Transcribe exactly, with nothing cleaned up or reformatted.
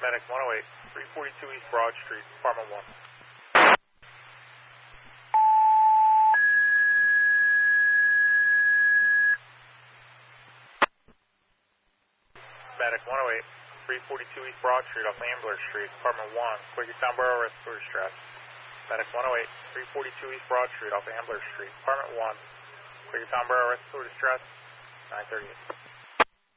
Medic one oh eight, three forty-two East Broad Street, Department one. Medic one oh eight, three forty-two East Broad Street off Ambler Street, Department one. Quakertown Borough Respiratory Distress. Medic one oh eight, three forty-two East Broad Street off Ambler Street, Department one. Quakertown Borough Respiratory Distress, nine thirty-eight.